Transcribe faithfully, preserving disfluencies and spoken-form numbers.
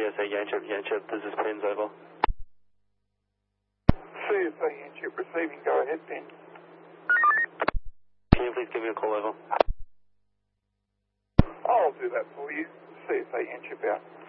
S A Yanchip, Yanchip, this is Pins, over. C S A Yanchip receiving, go ahead, Ben. Can you please give me a call, over? I'll do that for you. C S A Yanchip out.